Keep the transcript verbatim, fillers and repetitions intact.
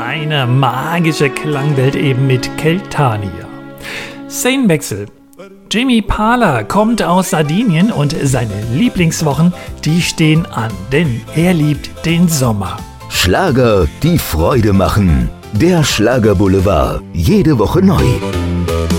eine magische Klangwelt eben mit Keltania. Szenenwechsel. Jimmy Parler kommt aus Sardinien und seine Lieblingswochen, die stehen an, denn er liebt den Sommer. Schlager, die Freude machen. Der Schlagerboulevard, jede Woche neu.